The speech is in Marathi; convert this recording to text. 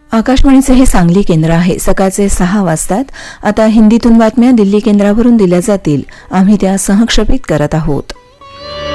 आकाशवाणीचे हे सांगली केंद्र आहे. सकाळचे 6 वाजतात. आता हिंदीतून बातम्या दिल्ली केंद्रावरून दिल्या जातील. आम्ही त्या सहक्षेपित करत आहोत.